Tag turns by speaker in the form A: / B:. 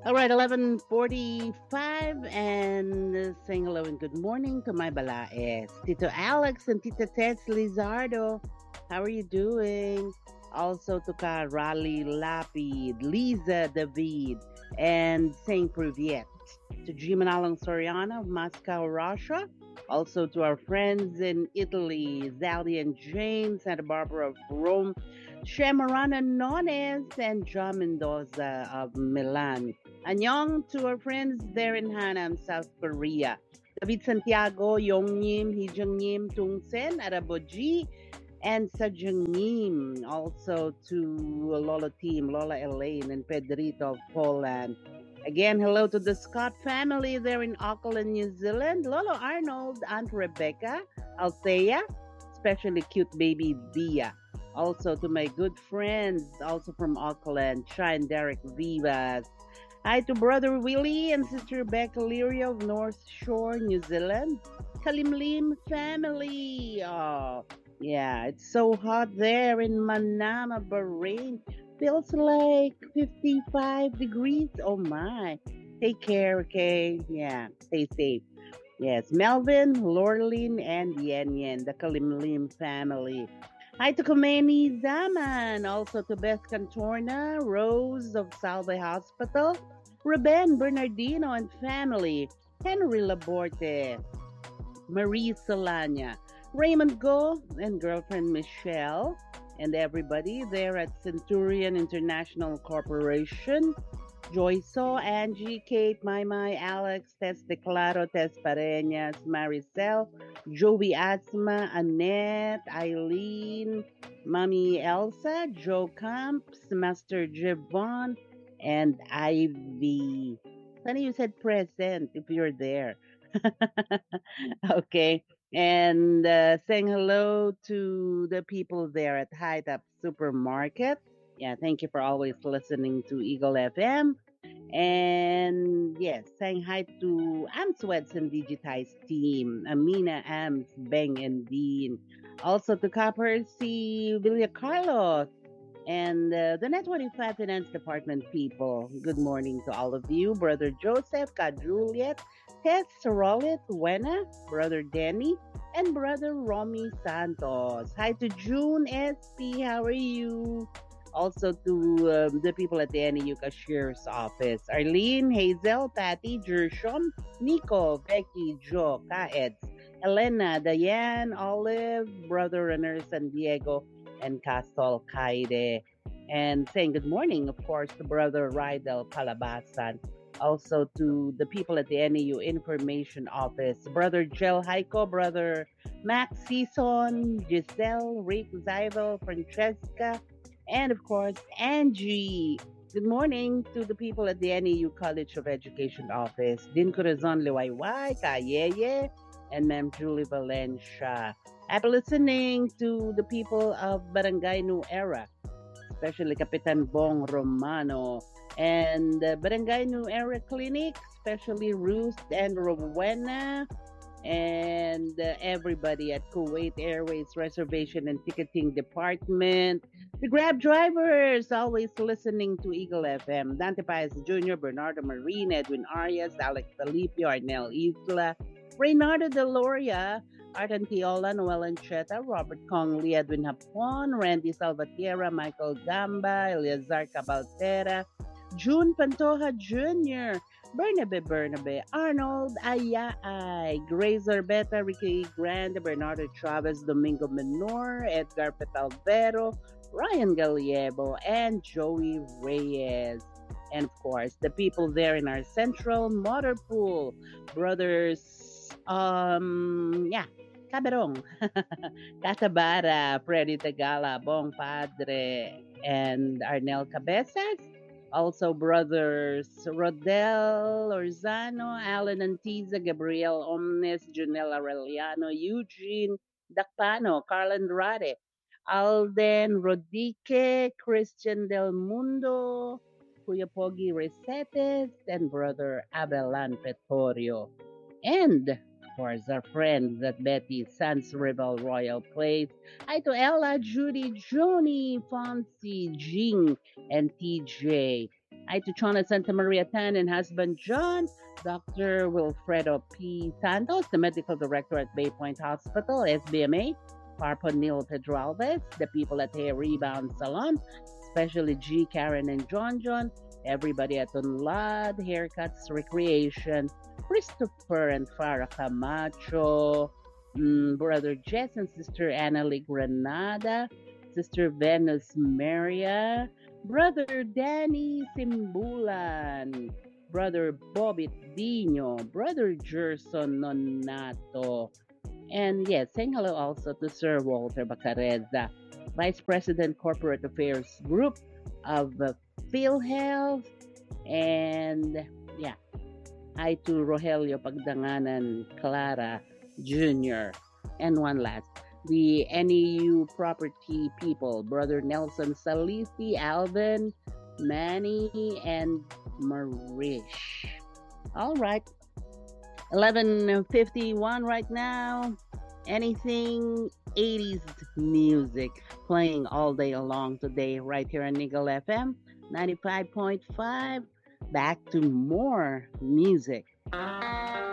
A: All right, 11:45 and saying hello and good morning to my balaes. Tito Alex and Tita Tess Lizardo. How are you doing? Also to Ka Raleigh Lapid, Lisa David, and saying Privyet. To Jim Alang Soriano of Moscow, Russia. Also to our friends in Italy, Zali and Jane, Santa Barbara of Rome, Shemarana Nones, and John Mendoza of Milan. Annyeong to our friends there in Hanam, South Korea. David Santiago, Yongnim, Hijongnim, Tungsen, Araboji, and Sajongnim. Also to Lola team, Lola Elaine and Pedrito of Poland. Again, hello to the Scott family there in Auckland, New Zealand. Lolo Arnold, Aunt Rebecca, Althea, especially cute baby Via. Also to my good friends, also from Auckland, Shine Derek Vivas. Hi to brother Willie and sister Rebecca Leary of North Shore, New Zealand. Kalimlim family. Oh, yeah, it's so hot there in Manama, Bahrain. Feels like 55 degrees. Oh my. Take care, okay? Yeah, stay safe. Yes, Melvin, Lorlin, and Yen Yen, the Kalimlim family. Hi to Khomeini Zaman, also to Beth Cantorna, Rose of Salve Hospital, Ruben Bernardino and family, Henry Laborte, Marie Solana, Raymond Go and girlfriend Michelle, and everybody there at Centurion International Corporation. Joyso, Angie, Kate, Mai, Alex, Tess Declaro, Tess Pareñas, Maricel, Joey Asma, Annette, Eileen, Mommy Elsa, Joe Camps, Master Javon, and Ivy. Funny you said present if you're there. Okay. And saying hello to the people there at High Top Supermarket. Yeah, thank you for always listening to Eagle FM. And yes, saying hi to Amsweds and Digitize team, Amina, Ams, Beng, and Dean. Also to Copper C. Villa Carlos and the Net 25 Finance Department people. Good morning to all of you. Brother Joseph, Ka Juliet, Tess Rolet, Wena, Brother Danny, and Brother Romy Santos. Hi to June SP. How are you? Also to the people at the NEU Cashier's office. Arlene, Hazel, Patty, Jershom, Nico, Becky, Joe, Kaeds, Elena, Diane, Olive, Brother Renner, San Diego, and Castle Kaide. And saying good morning, of course, to Brother Rydel Calabasan. Also to the people at the NEU Information Office, Brother Gel Heiko, Brother Max Season, Giselle, Rick Zyvel, Francesca, and of course, Angie. Good morning to the people at the NEU College of Education Office, Din Corazon Liwayway, Kayeye, and Ma'am Julie Valencia. Happy listening to the people of Barangay New Era, especially Kapitan Bong Romano and Barangay New Era Clinic, especially Ruth and Rowena and everybody at Kuwait Airways Reservation and Ticketing Department. The Grab drivers always listening to Eagle FM. Dante Paez Jr., Bernardo Marine, Edwin Arias, Alex Talipio, Arnel Isla, Reynardo Deloria, Artan Tiola, Noel Ancheta, Robert Congley, Edwin Hapon, Randy Salvatierra, Michael Gamba, Eleazar Cabaltera, June Pantoja Jr., Bernabe, Arnold Ayay, Grace Orbeta, Ricky Grande, Bernardo Chavez, Domingo Menor, Edgar Petalvero, Ryan Gallego, and Joey Reyes. And of course, the people there in our central motor pool, brothers, yeah, Caberong, Catabara, Freddy Tagala, Bong Padre, and Arnel Cabezas. Also, brothers Rodel Orzano, Alan Antiza, Gabriel Omnes, Junel Aureliano, Eugene Dacpano, Carl Andrade, Alden Rodique, Christian Del Mundo, Kuya Pogi Resetes, and brother Abelan Petorio. And, of course, our friends at Betty Sans Rebel Royal Place. Hi to Ella, Judy, Joni, Fonzie, Jing, and TJ. Hi to Chona Santa Maria Tan and husband John, Dr. Wilfredo P. Santos, the medical director at Bay Point Hospital, SBMA, Parpa Neil Pedralbes, the people at Hair Rebound Salon, especially G, Karen, and John, everybody at Unlad, Haircuts Recreation, Christopher and Farah Camacho, Brother Jess and Sister Annalie Granada, Sister Venus Maria, Brother Danny Simbulan, Brother Bobby Dino, Brother Gerson Nonato, and yes, saying hello also to Sir Walter Bacareza, Vice President Corporate Affairs Group of PhilHealth, and yeah, hi to Rogelio Pagdanganan Clara Jr. And one last, the NEU property people, Brother Nelson Salisi, Alvin, Manny, and Marish. All right, 11:51 right now. Anything 80s music playing all day long today right here on Eagle FM 95.5. Back to more music.